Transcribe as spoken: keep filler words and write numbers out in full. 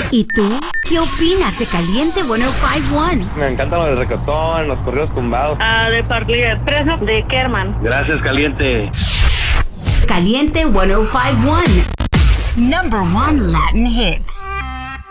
¿Y tú? ¿Qué opinas de Caliente ciento cincuenta y uno? Me encantan los de reggaetón, los corridos tumbados. Ah, de Parley Expreso, de Kerman. Gracias, Caliente. Caliente ciento cincuenta y uno. Number one Latin hits.